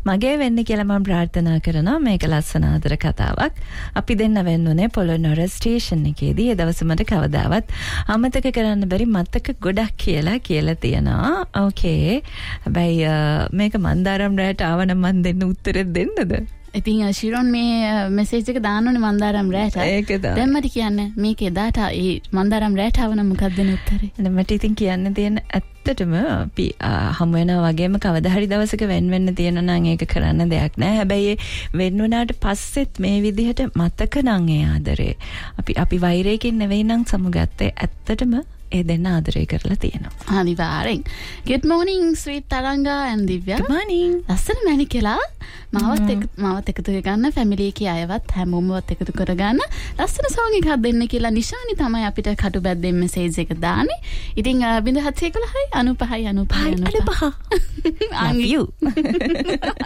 මගේ වෙන්න කියලා මම ප්‍රාර්ථනා කරනවා. මේක ලස්සන ආදර කතාවක්. අපි දෙන්න වෙන්නුනේ පොළොන්නරුව ස්ටේෂන් එකේදී. ඒ දවස් මට කවදාවත් අමතක කරන්න බැරි මතක ගොඩක් කියලා තියෙනවා. ඕකේ. හැබැයි මේක මන්දාරම් රැට ආවනම් මන් දෙන්න උත්තර දෙන්නද? ඉතින් ශිරොන් මේ මෙසේජ් එක දාන්න ඕනේ මන්දාරම් රැට. ඒක තමයි. දැන් මට කියන්න මේක එදාට ඒ මන්දාරම් රැට ආවනම් මොකක්ද දෙන උත්තරේ? මට ඉතින් කියන්න තියෙන ඇත්තටම අපි හමු වෙනවා වගේම කවදා හරි දවසක වෙන්න තියෙනවා නම් ඒක කරන්න දෙයක් නැහැ. හැබැයි වෙන්න වුණාට පස්සෙත් මේ විදිහට මතක නම් ඒ ආදරේ අපි වෛරයකින් නෙවෙයි නම් සමුගත්තේ ඇත්තටම ඒ දෙන්න ආදරය කරලා තියෙනවා. අනිවාර්යෙන්. Good morning sweet Taranga and Divya. Good morning. ලස්සන මැනිකලා මාවත් එකතු කරගන්න ෆැමිලි එකේ අයවත් හැමෝමවත් එකතු කරගන්න ලස්සන සෝං එකක් දෙන්න කියලා නිශානි තමයි අපිට කටු බැද්දෙන් මෙසේජ් එක දාන්නේ. ඉතින් 0711 95 95 I love you.